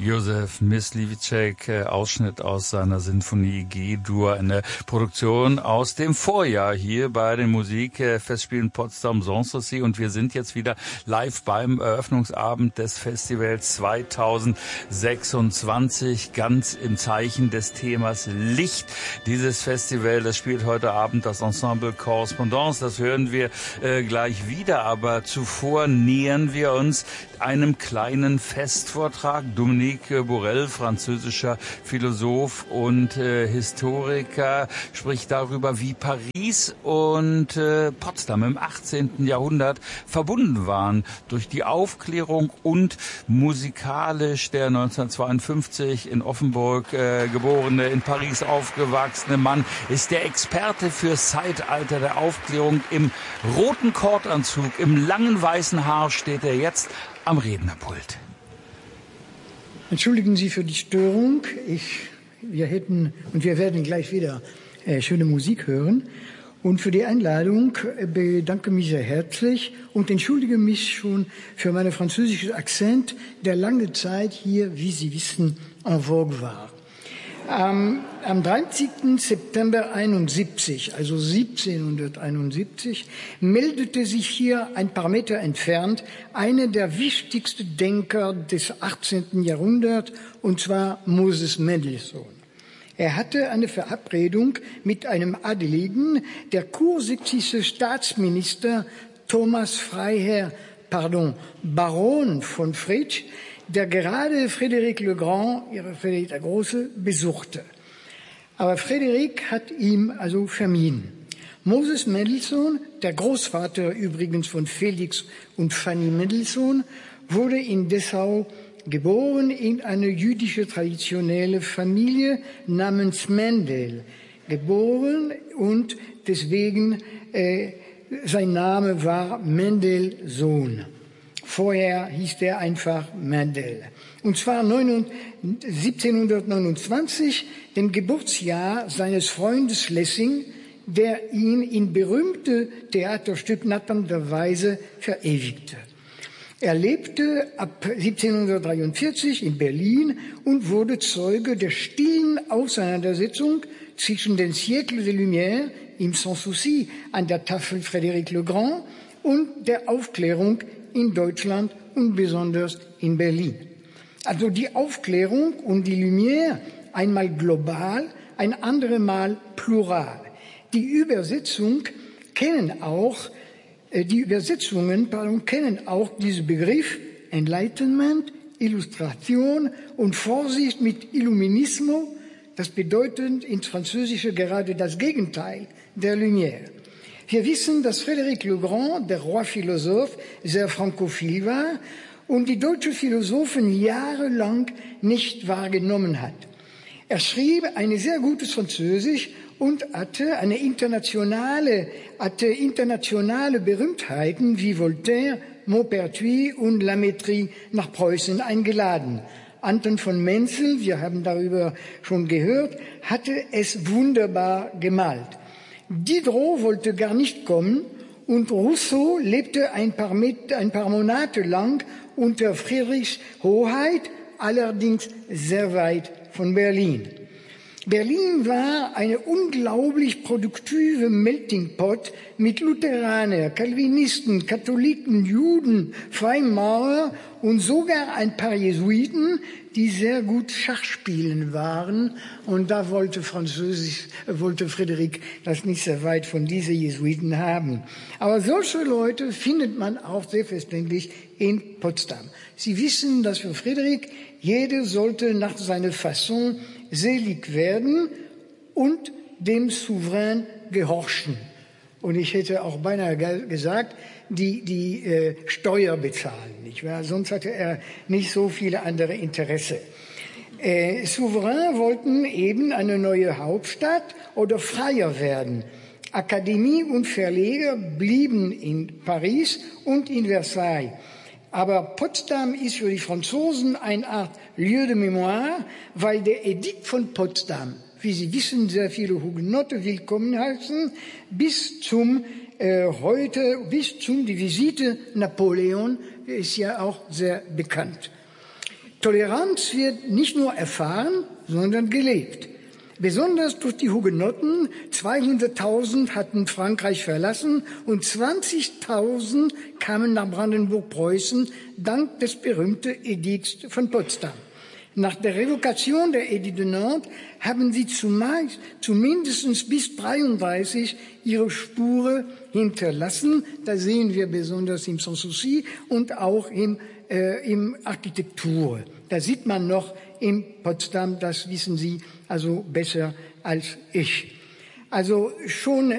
Josef Myslivicek, Ausschnitt aus seiner Sinfonie G-Dur, eine Produktion aus dem Vorjahr hier bei den Musikfestspielen Potsdam Sanssouci, und wir sind jetzt wieder live beim Eröffnungsabend des Festivals 2026, ganz im Zeichen des Themas Licht. Dieses Festival, das spielt heute Abend das Ensemble Correspondance, das hören wir gleich wieder, aber zuvor nähern wir uns einem kleinen Festvortrag. Dominique Borel, französischer Philosoph und Historiker, spricht darüber, wie Paris und Potsdam im 18. Jahrhundert verbunden waren durch die Aufklärung, und musikalisch der 1952 in Offenburg geborene, in Paris aufgewachsene Mann ist der Experte fürs Zeitalter der Aufklärung. Im roten Kordanzug, im langen weißen Haar steht er jetzt am Rednerpult. Entschuldigen Sie für die Störung. Wir werden gleich wieder schöne Musik hören. Und für die Einladung bedanke mich sehr herzlich und entschuldige mich schon für meinen französischen Akzent, der lange Zeit hier, wie Sie wissen, en vogue war. Am 30. September 71, also 1771, meldete sich hier ein paar Meter entfernt einer der wichtigsten Denker des 18. Jahrhunderts, und zwar Moses Mendelssohn. Er hatte eine Verabredung mit einem Adeligen, der kursächsische Staatsminister Thomas Freiherr, Baron von Fritsch, der gerade Frédéric le Grand, Friedrich der Große, besuchte. Aber Frédéric hat ihm also vermieden. Moses Mendelssohn, der Großvater übrigens von Felix und Fanny Mendelssohn, wurde in Dessau geboren in eine jüdische traditionelle Familie namens Mendel geboren, und deswegen sein Name war Mendelssohn. Vorher hieß der einfach Mendel. Und zwar 1729, dem Geburtsjahr seines Freundes Lessing, der ihn in berühmte Theaterstück naturnderweise verewigte. Er lebte ab 1743 in Berlin und wurde Zeuge der stillen Auseinandersetzung zwischen den Siècles des Lumières im Sanssouci an der Tafel Frédéric le Grand und der Aufklärung in Deutschland und besonders in Berlin. Also die Aufklärung und die Lumière, einmal global, ein anderes Mal plural. Die Übersetzungen kennen auch diesen Begriff Enlightenment, Illustration und Vorsicht mit Illuminismo. Das bedeutet ins Französische gerade das Gegenteil der Lumière. Wir wissen, dass Frédéric le Grand, der Roi Philosoph, sehr frankophil war und die deutschen Philosophen jahrelang nicht wahrgenommen hat. Er schrieb ein sehr gutes Französisch und hatte internationale Berühmtheiten wie Voltaire, Maupertuis und Lamétrie nach Preußen eingeladen. Anton von Menzel, wir haben darüber schon gehört, hatte es wunderbar gemalt. Diderot wollte gar nicht kommen, und Rousseau lebte ein paar Monate lang unter Friedrichs Hoheit, allerdings sehr weit von Berlin. Berlin war eine unglaublich produktive Melting Pot mit Lutheraner, Calvinisten, Katholiken, Juden, Freimaurer und sogar ein paar Jesuiten, die sehr gut Schach spielen waren. Und da wollte Frédéric das nicht sehr weit von diesen Jesuiten haben. Aber solche Leute findet man auch selbstverständlich in Potsdam. Sie wissen, dass für Frédéric jeder sollte nach seiner Fasson selig werden und dem Souverän gehorchen. Und ich hätte auch beinahe gesagt, die Steuer bezahlen, nicht wahr? Sonst hatte er nicht so viele andere Interesse. Souverän wollten eben eine neue Hauptstadt oder freier werden. Akademie und Verleger blieben in Paris und in Versailles. Aber Potsdam ist für die Franzosen eine Art Lieu de Mémoire, weil der Edikt von Potsdam, wie Sie wissen, sehr viele Hugenotte willkommen heißen, bis zum die Visite Napoleon ist ja auch sehr bekannt. Toleranz wird nicht nur erfahren, sondern gelebt. Besonders durch die Hugenotten. 200.000 hatten Frankreich verlassen und 20.000 kamen nach Brandenburg-Preußen dank des berühmten Edikts von Potsdam. Nach der Revokation der Edit de Nantes haben sie zumindest bis 1933 ihre Spuren hinterlassen. Da sehen wir besonders im Sanssouci und auch im Architektur. Da sieht man noch in Potsdam, das wissen Sie also besser als ich. Also schon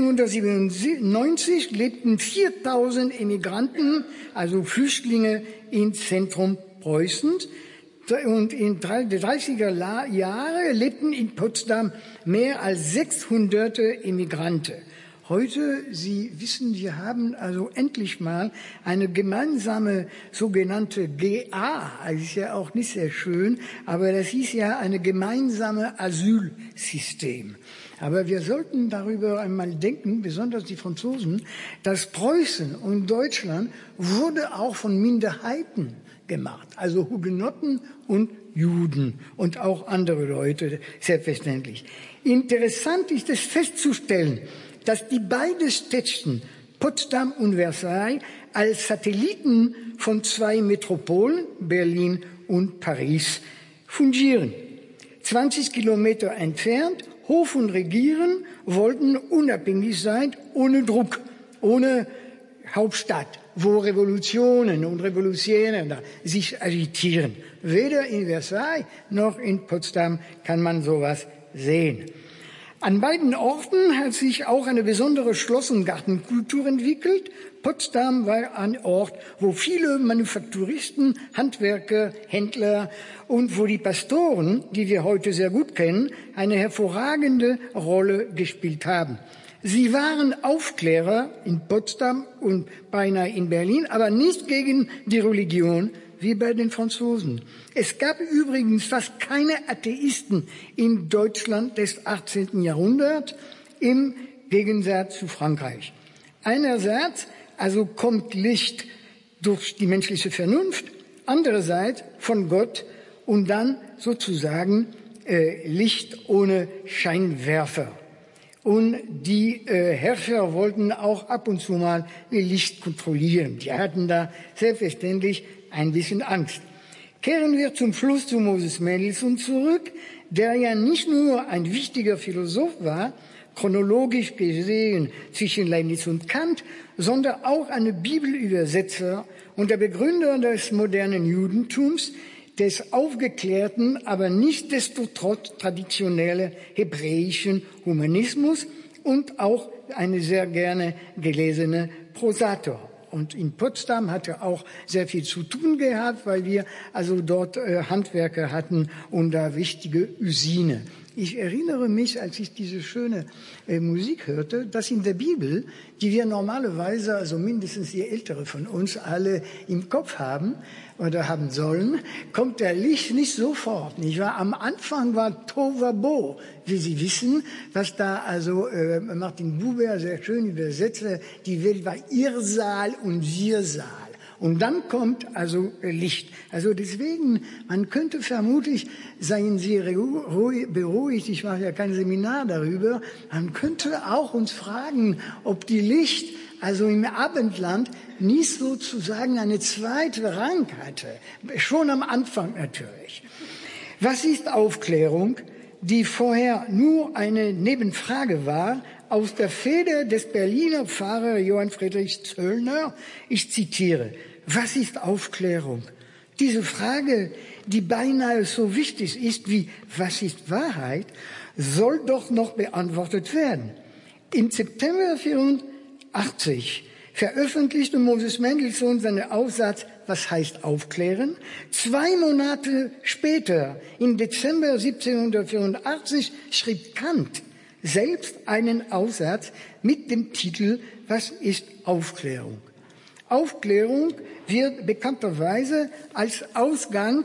1797 lebten 4.000 Emigranten, also Flüchtlinge, im Zentrum Preußens. Und in den 30er Jahren lebten in Potsdam mehr als 600 Emigranten. Heute, Sie wissen, wir haben also endlich mal eine gemeinsame sogenannte GA. Das ist ja auch nicht sehr schön, aber das ist ja eine gemeinsame Asylsystem. Aber wir sollten darüber einmal denken, besonders die Franzosen, dass Preußen und Deutschland wurde auch von Minderheiten gemacht, also Hugenotten und Juden und auch andere Leute, selbstverständlich. Interessant ist es festzustellen, dass die beiden Städtchen, Potsdam und Versailles, als Satelliten von zwei Metropolen, Berlin und Paris, fungieren. 20 Kilometer entfernt, Hof und Regieren wollten unabhängig sein, ohne Druck, ohne Hauptstadt, wo Revolutionen und Revolutionäre sich agitieren. Weder in Versailles noch in Potsdam kann man sowas sehen. An beiden Orten hat sich auch eine besondere Schloss- und Gartenkultur entwickelt. Potsdam war ein Ort, wo viele Manufakturisten, Handwerker, Händler und wo die Pastoren, die wir heute sehr gut kennen, eine hervorragende Rolle gespielt haben. Sie waren Aufklärer in Potsdam und beinahe in Berlin, aber nicht gegen die Religion wie bei den Franzosen. Es gab übrigens fast keine Atheisten in Deutschland des 18. Jahrhunderts, im Gegensatz zu Frankreich. Einerseits also kommt Licht durch die menschliche Vernunft, andererseits von Gott und dann sozusagen Licht ohne Scheinwerfer. Und die Herrscher wollten auch ab und zu mal Licht kontrollieren. Die hatten da selbstverständlich ein bisschen Angst. Kehren wir zum Schluss zu Moses Mendelssohn zurück, der ja nicht nur ein wichtiger Philosoph war, chronologisch gesehen zwischen Leibniz und Kant, sondern auch ein Bibelübersetzer und der Begründer des modernen Judentums, des aufgeklärten, aber nichtsdestotrotz traditionellen hebräischen Humanismus und auch eine sehr gerne gelesene Prosator. Und in Potsdam hat er auch sehr viel zu tun gehabt, weil wir also dort Handwerker hatten und da wichtige Usine. Ich erinnere mich, als ich diese schöne Musik hörte, dass in der Bibel, die wir normalerweise, also mindestens die Ältere von uns, alle im Kopf haben oder haben sollen, kommt der Licht nicht sofort, nicht wahr? Am Anfang war Tovabo, wie Sie wissen, was da also Martin Buber sehr schön übersetzte, die Welt war Irrsal und Wirsal. Und dann kommt also Licht. Also deswegen, man könnte vermutlich, seien Sie beruhigt, ich mache ja kein Seminar darüber, man könnte auch uns fragen, ob die Licht, also im Abendland, nicht sozusagen eine zweite Rang hatte. Schon am Anfang natürlich. Was ist Aufklärung, die vorher nur eine Nebenfrage war, aus der Feder des Berliner Pfarrers Johann Friedrich Zöllner? Ich zitiere: Was ist Aufklärung? Diese Frage, die beinahe so wichtig ist wie was ist Wahrheit, soll doch noch beantwortet werden. Im September 1984 veröffentlichte Moses Mendelssohn seinen Aufsatz Was heißt Aufklären? 2 Monate später, im Dezember 1784, schrieb Kant selbst einen Aufsatz mit dem Titel Was ist Aufklärung? Aufklärung wird bekannterweise als Ausgang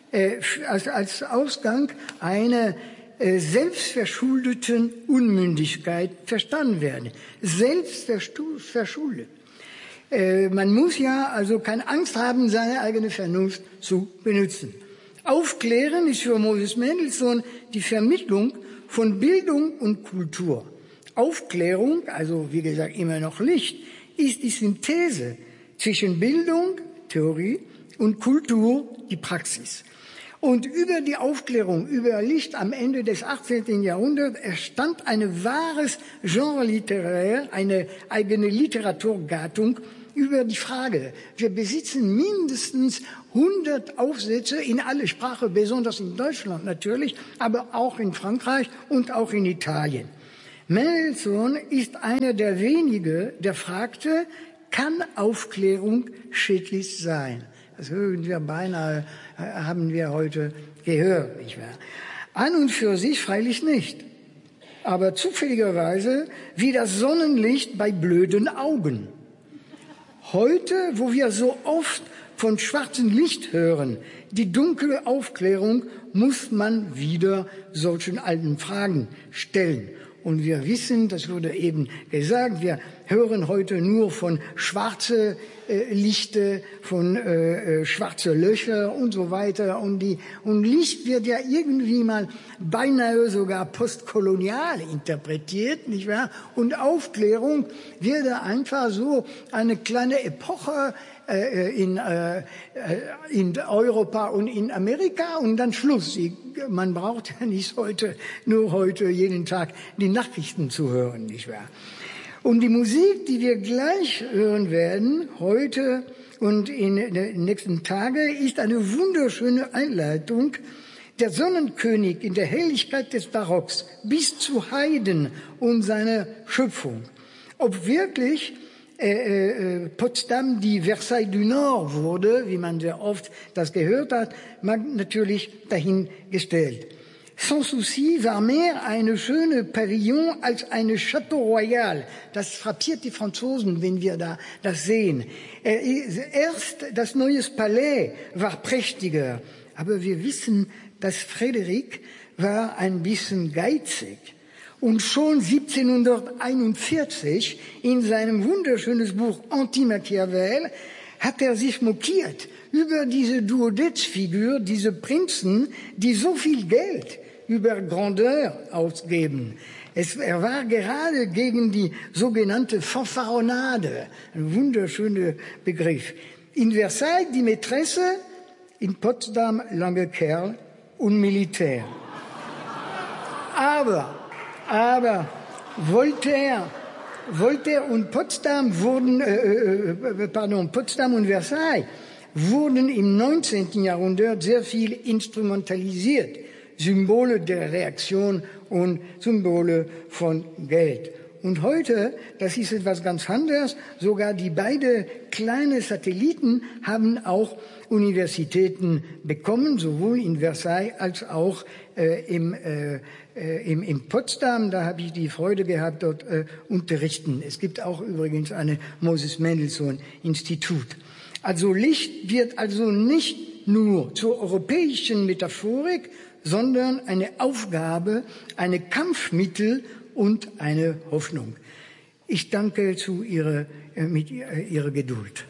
einer selbstverschuldeten Unmündigkeit verstanden werden. Selbstverschuldet. Man muss ja also keine Angst haben, seine eigene Vernunft zu benutzen. Aufklären ist für Moses Mendelssohn die Vermittlung von Bildung und Kultur. Aufklärung, also wie gesagt immer noch Licht, ist die Synthese zwischen Bildung, Theorie und Kultur, die Praxis. Und über die Aufklärung, über Licht am Ende des 18. Jahrhunderts entstand ein wahres Genre literaire, eine eigene Literaturgattung über die Frage. Wir besitzen mindestens 100 Aufsätze in alle Sprachen, besonders in Deutschland natürlich, aber auch in Frankreich und auch in Italien. Mendelssohn ist einer der wenigen, der fragte, kann Aufklärung schädlich sein? Das hören wir beinahe, haben wir heute gehört, nicht wahr? An und für sich freilich nicht, aber zufälligerweise wie das Sonnenlicht bei blöden Augen. Heute, wo wir so oft von schwarzem Licht hören, die dunkle Aufklärung, muss man wieder solchen alten Fragen stellen. Und wir wissen, das wurde eben gesagt, wir hören heute nur von schwarze Lichte, von schwarze Löcher und so weiter. Und Licht wird ja irgendwie mal beinahe sogar postkolonial interpretiert, nicht wahr? Und Aufklärung wird einfach so eine kleine Epoche in Europa und in Amerika und dann Schluss. Man braucht ja nicht nur heute jeden Tag die Nachrichten zu hören, nicht wahr? Und die Musik, die wir gleich hören werden, heute und in den nächsten Tagen, ist eine wunderschöne Einleitung. Der Sonnenkönig in der Helligkeit des Barocks bis zu Haydn und seiner Schöpfung. Ob wirklich Potsdam die Versailles du Nord wurde, wie man sehr oft das gehört hat, mag natürlich dahingestellt. Sans Souci war mehr eine schöne Pavillon als eine Château Royal. Das frappiert die Franzosen, wenn wir das sehen. Erst das neue Palais war prächtiger. Aber wir wissen, dass Frédéric war ein bisschen geizig. Und schon 1741 in seinem wunderschönes Buch Anti-Machiavel hat er sich mokiert über diese Duodez-Figur, diese Prinzen, die so viel Geld über Grandeur ausgeben. Er war gerade gegen die sogenannte Fanfaronade, ein wunderschöner Begriff. In Versailles die Mätresse, in Potsdam lange Kerl und Militär. Aber Voltaire und Potsdam Potsdam und Versailles wurden im 19. Jahrhundert sehr viel instrumentalisiert. Symbole der Reaktion und Symbole von Geld. Und heute, das ist etwas ganz anderes, sogar die beiden kleinen Satelliten haben auch Universitäten bekommen, sowohl in Versailles als auch in Potsdam. Da habe ich die Freude gehabt, dort unterrichten. Es gibt auch übrigens eine Moses Mendelssohn Institut. Also Licht wird also nicht nur zur europäischen Metaphorik, sondern eine Aufgabe, eine Kampfmittel und eine Hoffnung. Ich danke Ihrer Geduld.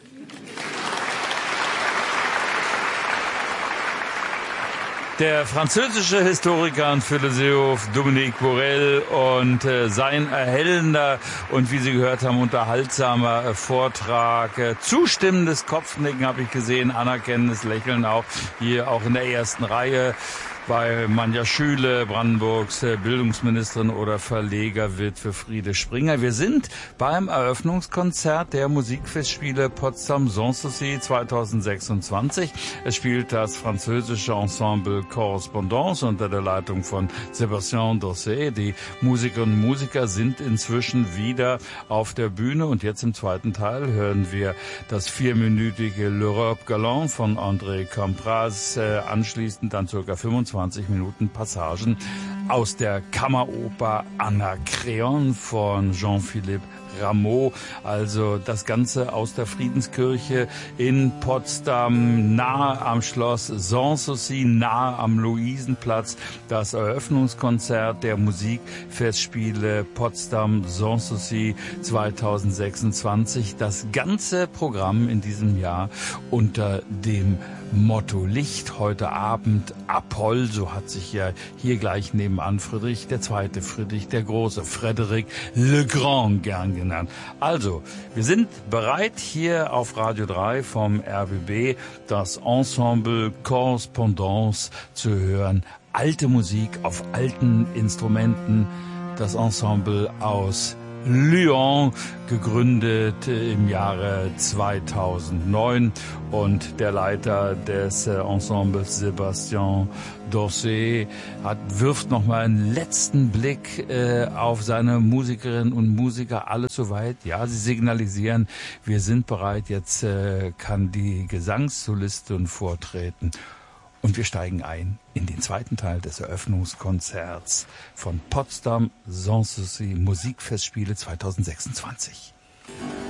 Der französische Historiker und Philosoph Dominique Borel und sein erhellender und wie Sie gehört haben, unterhaltsamer Vortrag. Zustimmendes Kopfnicken habe ich gesehen, anerkennendes Lächeln auch hier auch in der ersten Reihe. Bei Manja Schüle, Brandenburgs Bildungsministerin oder Verlegerwitwe Friede Springer. Wir sind beim Eröffnungskonzert der Musikfestspiele Potsdam Sans Souci 2026. Es spielt das französische Ensemble Correspondance unter der Leitung von Sébastien Dorset. Die Musikerinnen und Musiker sind inzwischen wieder auf der Bühne und jetzt im zweiten Teil hören wir das 4-minütige L'Europe Galant von André Campras, anschließend dann ca. 25 Minuten Passagen aus der Kammeroper Anakreon von Jean-Philippe Rameau, also das Ganze aus der Friedenskirche in Potsdam, nahe am Schloss Sanssouci, nahe am Luisenplatz, das Eröffnungskonzert der Musikfestspiele Potsdam Sanssouci 2026. Das ganze Programm in diesem Jahr unter dem Motto Licht. Heute Abend Apoll, so hat sich ja hier gleich nebenan Friedrich II., Friedrich der Große, Frédéric le Grand gern genannt. Also, wir sind bereit hier auf Radio 3 vom RBB das Ensemble Correspondance zu hören. Alte Musik auf alten Instrumenten, das Ensemble aus Lyon, gegründet im Jahre 2009, und der Leiter des Ensembles, Sébastien Dorset, wirft noch mal einen letzten Blick auf seine Musikerinnen und Musiker. Alle soweit? Ja, sie signalisieren, wir sind bereit, jetzt kann die Gesangssolistin vortreten. Und wir steigen ein in den zweiten Teil des Eröffnungskonzerts von Potsdam Sanssouci Musikfestspiele 2026.